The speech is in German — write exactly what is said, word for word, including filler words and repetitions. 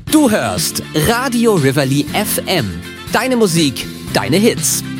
Du hörst Radio Reveille F M. Deine Musik, deine Hits.